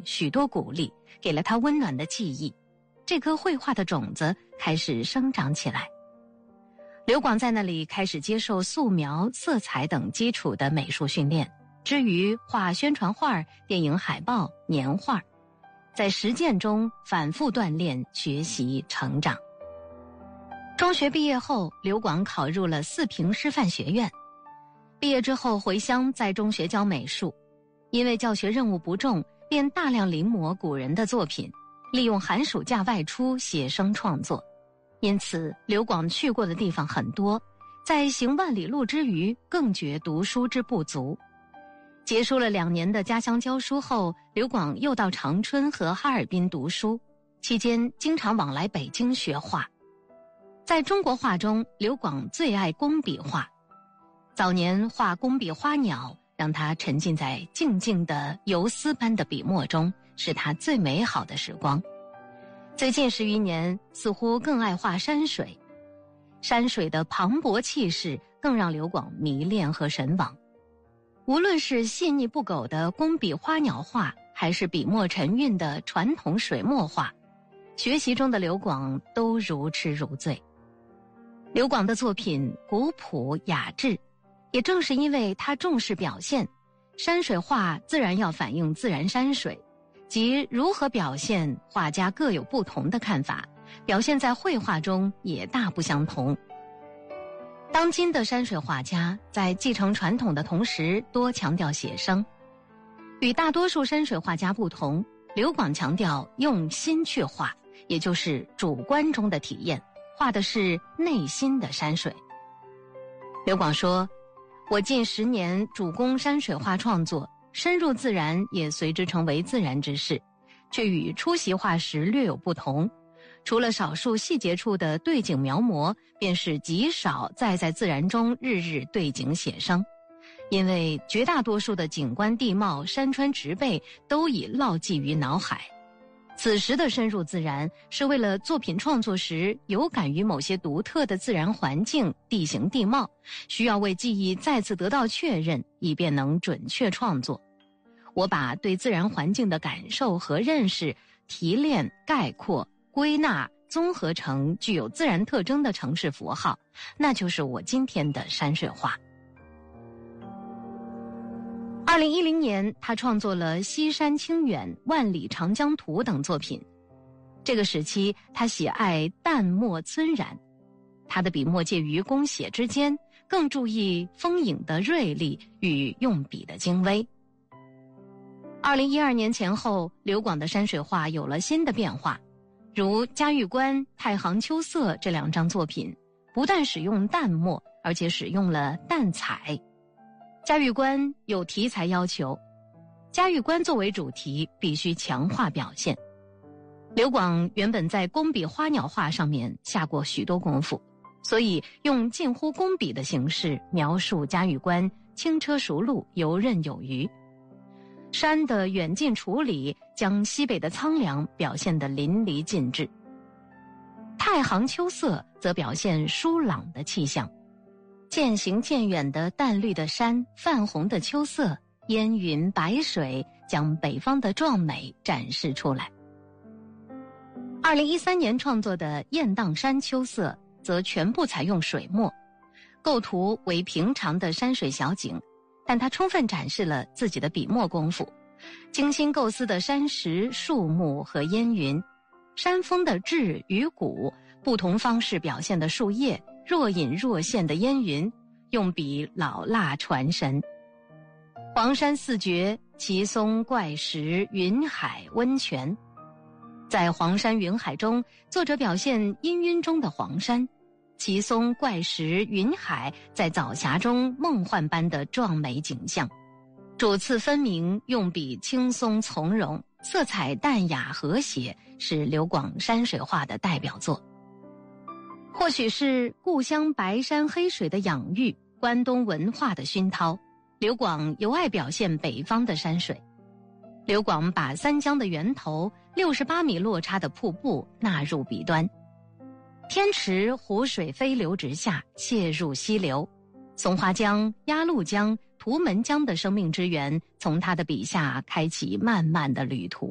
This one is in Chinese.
许多鼓励，给了他温暖的记忆。这颗绘画的种子开始生长起来。刘广在那里开始接受素描、色彩等基础的美术训练，之余画宣传画、电影海报、年画，在实践中反复锻炼、学习、成长。中学毕业后，刘广考入了四平师范学院。毕业之后回乡在中学教美术，因为教学任务不重，便大量临摹古人的作品，利用寒暑假外出写生创作。因此刘广去过的地方很多，在行万里路之余，更觉读书之不足。结束了2年的家乡教书后，刘广又到长春和哈尔滨读书，期间经常往来北京学画。在中国画中，刘广最爱工笔画。早年画工笔花鸟，让他沉浸在静静的游丝般的笔墨中，是他最美好的时光。最近10余年，似乎更爱画山水。山水的磅礴气势更让刘广迷恋和神往。无论是细腻不苟的工笔花鸟画，还是笔墨沉韵的传统水墨画，学习中的刘广都如痴如醉。刘广的作品古朴雅致，也正是因为他重视表现，山水画自然要反映自然山水，即如何表现，画家各有不同的看法，表现在绘画中也大不相同。当今的山水画家在继承传统的同时，多强调写生。与大多数山水画家不同，刘广强调用心去画，也就是主观中的体验，画的是内心的山水。刘广说，我近10年主攻山水画创作，深入自然也随之成为自然之事，却与初习画时略有不同。除了少数细节处的对景描摹，便是极少再在自然中日日对景写生。因为绝大多数的景观地貌、山川植被都已烙记于脑海。此时的深入自然，是为了作品创作时有感于某些独特的自然环境、地形地貌，需要为记忆再次得到确认，以便能准确创作。我把对自然环境的感受和认识提炼、概括、归纳、综合成具有自然特征的城市符号，那就是我今天的山水画。2010年，他创作了《西山清远、万里长江图》等作品。这个时期，他喜爱淡墨皴染，他的笔墨介于工写之间，更注意锋影的锐利与用笔的精微。2012年前后，刘广的山水画有了新的变化，如《嘉峪关》《太行秋色》这2张作品，不但使用淡墨，而且使用了淡彩。嘉峪关有题材要求，嘉峪关作为主题，必须强化表现。刘广原本在工笔花鸟画上面下过许多功夫，所以用近乎工笔的形式描述嘉峪关轻车熟路，游刃有余。山的远近处理将西北的苍凉表现得淋漓尽致。太行秋色则表现疏朗的气象，渐行渐远的淡绿的山，泛红的秋色，烟云白水，将北方的壮美展示出来。2013年创作的《雁荡山秋色》则全部采用水墨，构图为平常的山水小景，但他充分展示了自己的笔墨功夫，精心构思的山石、树木和烟云，山峰的质与骨，不同方式表现的树叶，若隐若现的烟云，用笔老辣传神。黄山四绝，奇松、怪石、云海、温泉。在黄山云海中，作者表现氤氲中的黄山，奇松、怪石、云海在早霞中梦幻般的壮美景象，主次分明，用笔轻松从容，色彩淡雅和谐，是刘广山水画的代表作。或许是故乡白山黑水的养育，关东文化的熏陶，刘广尤爱表现北方的山水。刘广把三江的源头68米落差的瀑布纳入笔端，天池湖水飞流直下，泻入溪流，松花江、鸭绿江、图门江的生命之源从他的笔下开启漫漫的旅途。